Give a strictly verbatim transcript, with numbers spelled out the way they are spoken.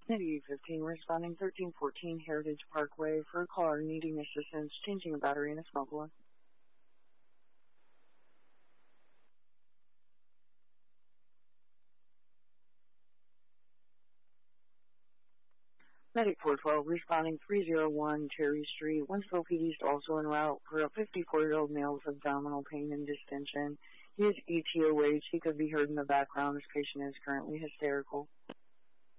City fifteen responding thirteen fourteen Heritage Parkway for a caller needing assistance changing a battery in a smoke alarm. Medic four twelve responding three oh one Cherry Street, Winslow P D is also en route for a fifty-four-year-old male with abdominal pain and distension. He is E T O H. He could be heard in the background. This patient is currently hysterical.